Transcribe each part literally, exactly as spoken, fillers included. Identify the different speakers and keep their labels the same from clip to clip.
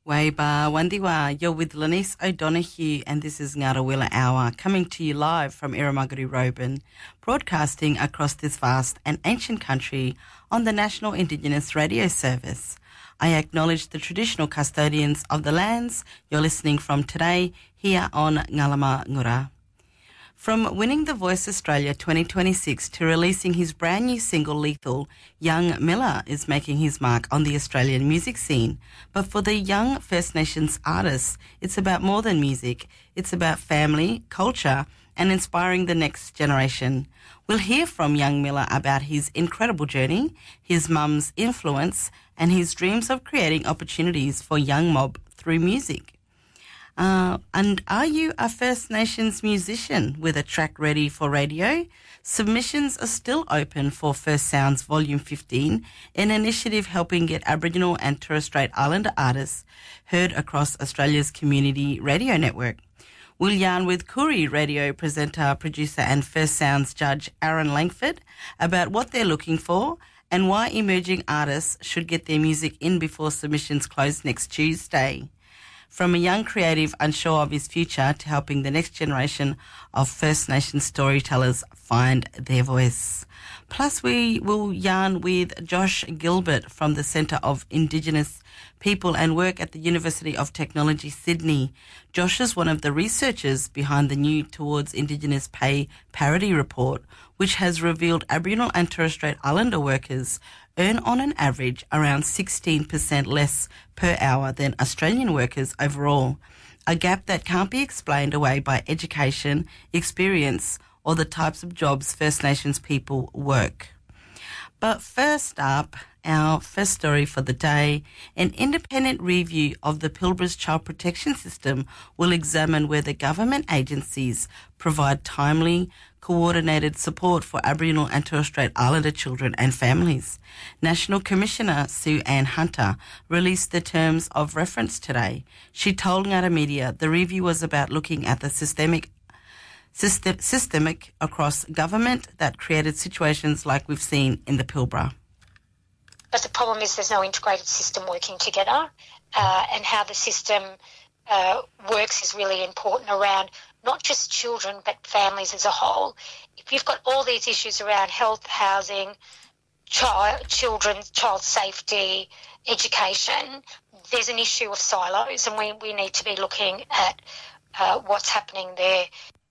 Speaker 1: Waiba Wandiwa, you're with Lanice O'Donoghue, and this is Ngarawilla Hour, coming to you live from Irumageri-Roban, broadcasting across this vast and ancient country on the National Indigenous Radio Service. I acknowledge the traditional custodians of the lands you're listening from today here on Ngalama Ngura. From winning The Voice Australia twenty twenty-six to releasing his brand new single Lethal, Young Miller is making his mark on the Australian music scene. But for the young First Nations artists, it's about more than music. It's about family, culture, and inspiring the next generation. We'll hear from young Miller about his incredible journey, his mum's influence, and his dreams of creating opportunities for young mob through music. Uh, and are you a First Nations musician with a track ready for radio? Submissions are still open for First Sounds Volume fifteen, an initiative helping get Aboriginal and Torres Strait Islander artists heard across Australia's community radio network. We'll yarn with Koori radio presenter, producer and First Sounds judge Aaron Langford about what they're looking for and why emerging artists should get their music in before submissions close next Tuesday. From a young creative unsure of his future to helping the next generation of First Nation storytellers find their voice. Plus, we will yarn with Josh Gilbert from the Centre of Indigenous People and Work at the University of Technology, Sydney. Josh is one of the researchers behind the new Towards Indigenous Pay Parity report, which has revealed Aboriginal and Torres Strait Islander workers earn on an average around sixteen percent less per hour than Australian workers overall, a gap that can't be explained away by education, experience, or the types of jobs First Nations people work. But first up, our first story for the day, an independent review of the Pilbara's child protection system will examine whether government agencies provide timely, coordinated support for Aboriginal and Torres Strait Islander children and families. National Commissioner Sue Ann Hunter released the terms of reference today. She told Ngata Media the review was about looking at the systemic System, systemic across government that created situations like we've seen in the Pilbara.
Speaker 2: But the problem is there's no integrated system working together, uh, and how the system uh, works is really important around not just children but families as a whole. If you've got all these issues around health, housing, child, children, child safety, education, there's an issue of silos, and we, we need to be looking at uh, what's happening there.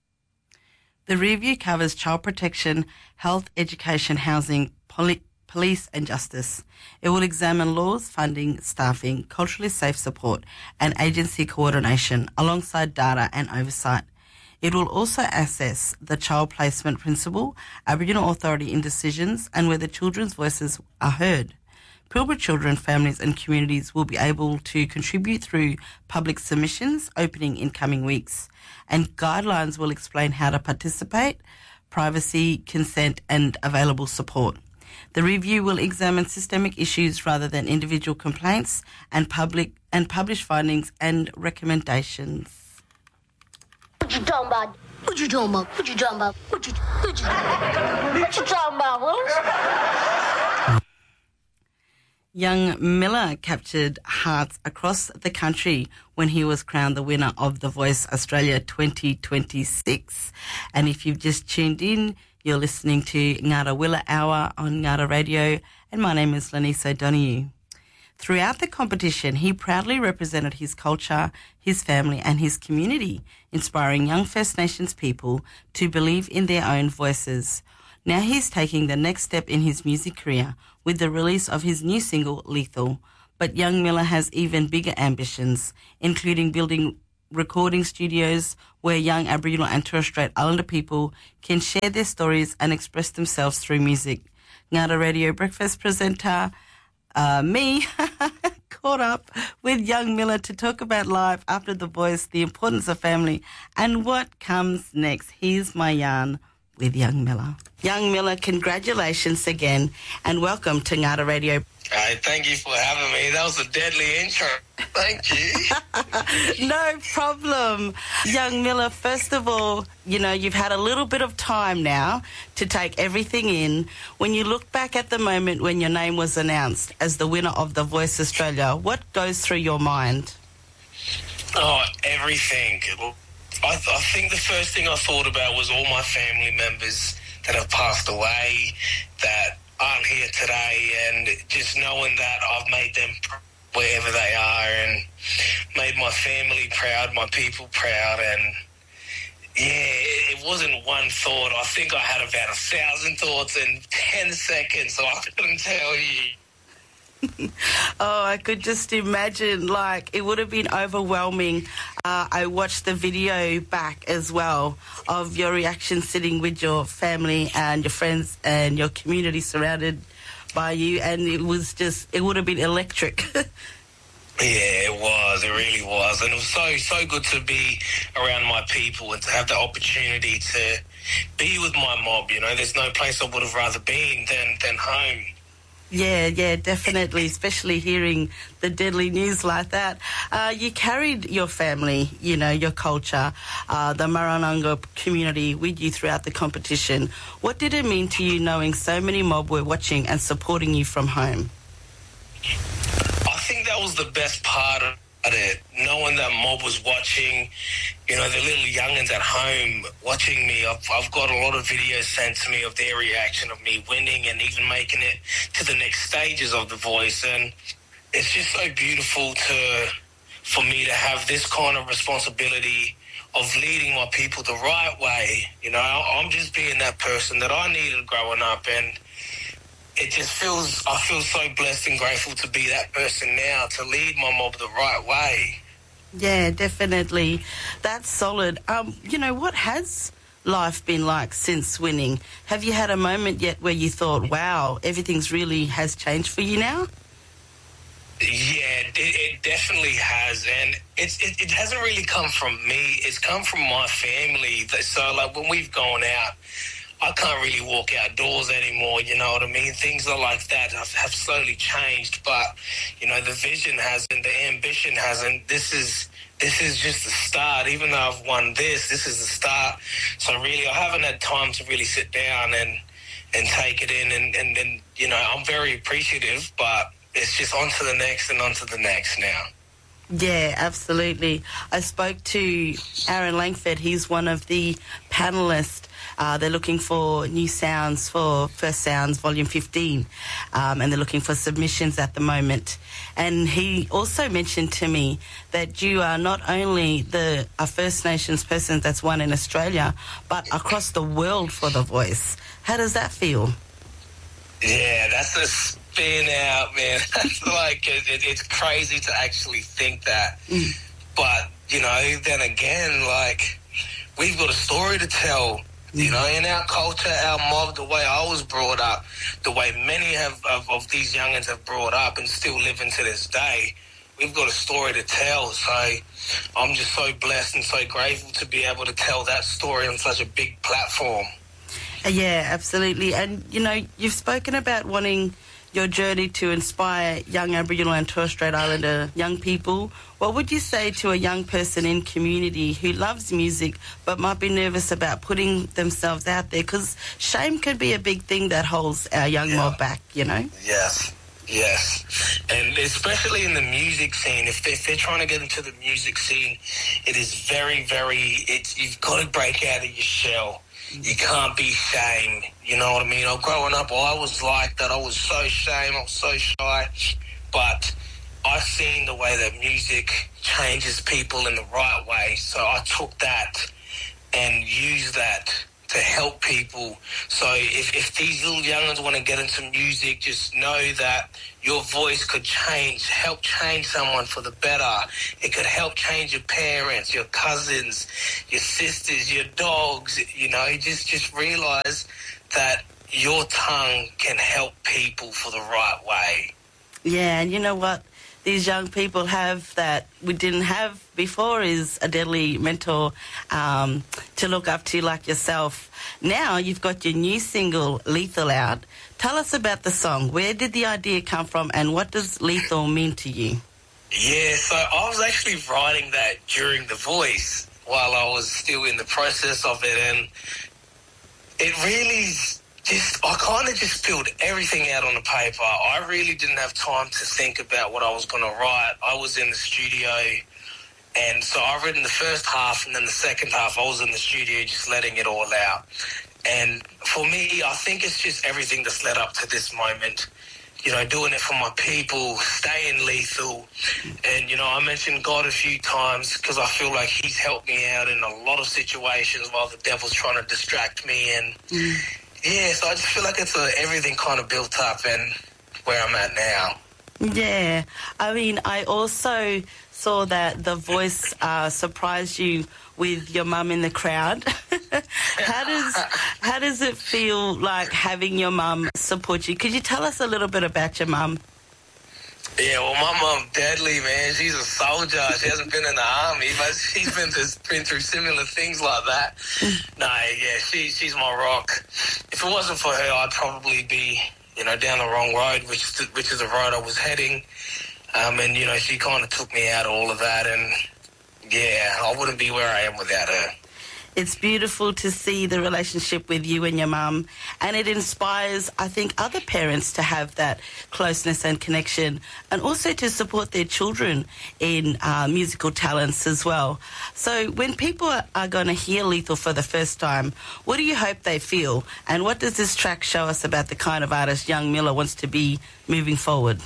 Speaker 1: The review covers child protection, health, education, housing, poli- police and justice. It will examine laws, funding, staffing, culturally safe support and agency coordination alongside data and oversight. It will also assess the child placement principle, Aboriginal authority in decisions and whether children's voices are heard. Pilbara children, families and communities will be able to contribute through public submissions opening in coming weeks, and guidelines will explain how to participate, privacy, consent and available support. The review will examine systemic issues rather than individual complaints and public and publish findings and recommendations.
Speaker 3: What you talking about? What you talking about? What you talking about? What you, what you, what you talking about, Willis?
Speaker 1: Young Miller captured hearts across the country when he was crowned the winner of The Voice Australia twenty twenty-six. And if you've just tuned in, you're listening to Ngarawilla Hour on Ngata Radio, and my name is Lanice O'Donoghue. Throughout the competition, he proudly represented his culture, his family and his community, inspiring young First Nations people to believe in their own voices. Now he's taking the next step in his music career with the release of his new single, Lethal. But young Miller has even bigger ambitions, including building recording studios where young Aboriginal and Torres Strait Islander people can share their stories and express themselves through music. Ngata Radio Breakfast presenter, uh, me, caught up with young Miller to talk about life after The Voice, the importance of family, and what comes next. Here's my yarn with young Miller. Young Miller, congratulations again and welcome to Ngata Radio.
Speaker 4: All right, thank you for having me. That was a deadly intro. Thank you.
Speaker 1: No problem. Young Miller, first of all, you know, you've had a little bit of time now to take everything in. When you look back at the moment when your name was announced as the winner of The Voice Australia, what goes through your mind?
Speaker 4: Oh, everything. I, th- I think the first thing I thought about was all my family members that have passed away, that aren't here today, and just knowing that I've made them pr- wherever they are and made my family proud, my people proud, and yeah, it, it wasn't one thought. I think I had about a thousand thoughts in ten seconds, so I couldn't tell you.
Speaker 1: Oh, I could just imagine, like, it would have been overwhelming. Uh, I watched the video back as well of your reaction sitting with your family and your friends and your community surrounded by you, and it was just, it would have been electric.
Speaker 4: Yeah, it was. It really was. And it was so, so good to be around my people and to have the opportunity to be with my mob. You know, there's no place I would have rather been than, than home.
Speaker 1: Yeah, yeah, definitely, especially hearing the deadly news like that. Uh, you carried your family, you know, your culture, uh, the Maranunga community with you throughout the competition. What did it mean to you knowing so many mob were watching and supporting you from home?
Speaker 4: I think that was the best part of it, knowing that mob was watching, you know, the little youngins at home watching me. I've, I've got a lot of videos sent to me of their reaction of me winning and even making it to the next stages of The Voice. And it's just so beautiful to for me to have this kind of responsibility of leading my people the right way. You know, I'm just being that person that I needed growing up, and it just feels, I feel so blessed and grateful to be that person now, to lead my mob the right way.
Speaker 1: Yeah, definitely. That's solid. Um, you know, what has life been like since winning? Have you had a moment yet where you thought, wow, everything's really has changed for you now?
Speaker 4: Yeah, it, it definitely has, and it's it, it hasn't really come from me. It's come from my family. So, like, when we've gone out, I can't really walk outdoors anymore, you know what I mean? Things are like that have, have slowly changed, but, you know, the vision hasn't, the ambition hasn't. This is this is just the start. Even though I've won this, this is the start. So really, I haven't had time to really sit down and, and take it in, and, and, and, you know, I'm very appreciative, but it's just on to the next and on to the next now.
Speaker 1: Yeah, absolutely. I spoke to Aaron Langford. He's one of the panellists. Uh, they're looking for new sounds for First Sounds Volume fifteen, um, and they're looking for submissions at the moment. And he also mentioned to me that you are not only the a First Nations person that's won in Australia, but across the world for The Voice. How does that feel?
Speaker 4: Yeah, that's a spin out, man. That's like, it, it, it's crazy to actually think that. Mm. But, you know, then again, like, we've got a story to tell. You know, in our culture, our mob, the way I was brought up, the way many have, of, of these youngins have brought up and still living to this day, we've got a story to tell. So I'm just so blessed and so grateful to be able to tell that story on such a big platform.
Speaker 1: Yeah, absolutely. And, you know, you've spoken about wanting your journey to inspire young Aboriginal and Torres Strait Islander young people. What would you say to a young person in community who loves music but might be nervous about putting themselves out there? Because shame can be a big thing that holds our young
Speaker 4: yeah.
Speaker 1: mob back, you know?
Speaker 4: Yes, yes. And especially in the music scene, if they're, if they're trying to get into the music scene, it is very, very, it's, you've got to break out of your shell. You can't be shame, you know what I mean? Oh, growing up, I was like that. I was so shame, I was so shy. But I've seen the way that music changes people in the right way. So I took that and used that to help people. So if, if these little youngins want to get into music, just know that your voice could change, help change someone for the better. It could help change your parents, your cousins, your sisters, your dogs. You know, just, just realise that your tongue can help people for the right way.
Speaker 1: Yeah, and you know what? These young people have that we didn't have before is a deadly mentor um, to look up to like yourself. Now you've got your new single, Lethal, out. Tell us about the song. Where did the idea come from and what does lethal mean to you?
Speaker 4: Yeah, so I was actually writing that during The Voice while I was still in the process of it, and it really... Just, I kind of just filled everything out on the paper. I really didn't have time to think about what I was going to write. I was in the studio And so I've written the first half, and then the second half I was in the studio just letting it all out. And for me, I think it's just everything that's led up to this moment. You know, doing it for my people, staying lethal. And, you know, I mentioned God a few times because I feel like he's helped me out in a lot of situations while the devil's trying to distract me. And, mm. yeah, so I just feel like it's a, everything kind of built up and where I'm at now.
Speaker 1: Yeah. I mean, I also saw that The Voice uh, surprised you with your mum in the crowd. how does how does it feel like having your mum support you? Could you tell us a little bit about your mum?
Speaker 4: Yeah, well, my mum, deadly, man. She's a soldier. She hasn't been in the army, but she's been through, been through similar things like that. No, yeah, she, she's my rock. If it wasn't for her, I'd probably be, you know, down the wrong road, which is the, which is the road I was heading. Um, and, you know, she kind of took me out of all of that, and, yeah, I wouldn't be where I am without her.
Speaker 1: It's beautiful to see the relationship with you and your mum, and it inspires, I think, other parents to have that closeness and connection, and also to support their children in uh, musical talents as well. So when people are going to hear Lethal for the first time, what do you hope they feel, and what does this track show us about the kind of artist Young Miller wants to be moving forward?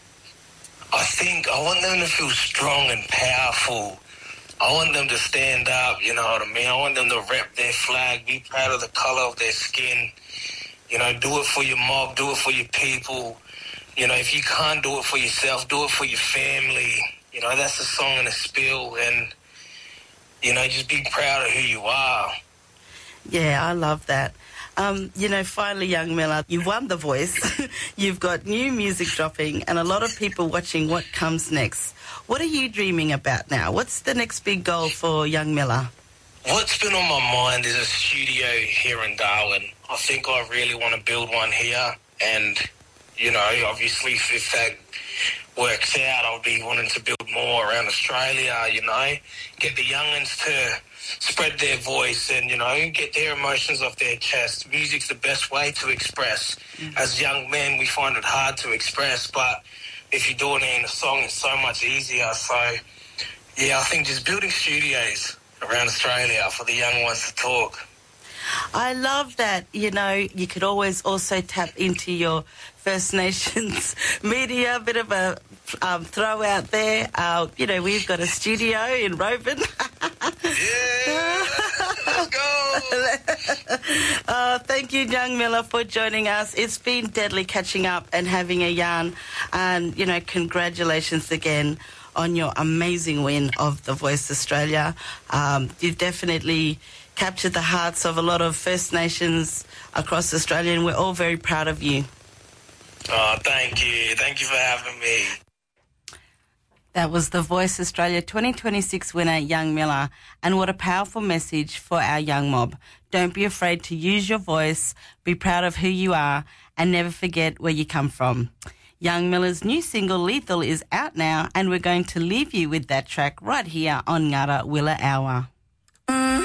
Speaker 4: I think I want them to feel strong and powerful. I want them to stand up, you know what I mean? I want them to rep their flag, be proud of the colour of their skin. You know, do it for your mob, do it for your people. You know, if you can't do it for yourself, do it for your family. You know, that's the song and the spiel. And, you know, just be proud of who you are.
Speaker 1: Yeah, I love that. Um, you know, finally, Young Miller, you've won The Voice. You've got new music dropping and a lot of people watching what comes next. What are you dreaming about now? What's the next big goal for Young Miller?
Speaker 4: What's been on my mind is a studio here in Darwin. I think I really want to build one here. And, you know, obviously if that works out, I'll be wanting to build more around Australia, you know, get the young'uns to spread their voice and, you know, get their emotions off their chest. Music's the best way to express. Mm-hmm. As young men, we find it hard to express, but if you're doing it in a song, it's so much easier. So, yeah, I think just building studios around Australia for the young ones to talk.
Speaker 1: I love that, you know, you could always also tap into your First Nations media, a bit of a um, throw out there. Uh, you know, we've got a studio in Roban.
Speaker 4: Yeah, let's go.
Speaker 1: uh, thank you, Young Miller, for joining us. It's been deadly catching up and having a yarn. And, you know, congratulations again on your amazing win of The Voice Australia. Um, you've definitely captured the hearts of a lot of First Nations across Australia, and we're all very proud of you.
Speaker 4: Oh, thank you. Thank you for having me.
Speaker 1: That was The Voice Australia twenty twenty-six winner, Young Miller. And what a powerful message for our young mob. Don't be afraid to use your voice, be proud of who you are, and never forget where you come from. Young Miller's new single, Lethal, is out now, and we're going to leave you with that track right here on Ngara Willa Hour.